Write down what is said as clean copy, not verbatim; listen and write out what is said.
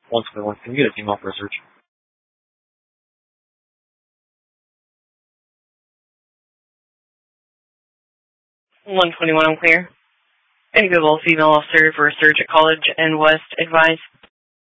121, can you get a team off for a search? 121, I'm clear. Individual female officer for a search at College and West advised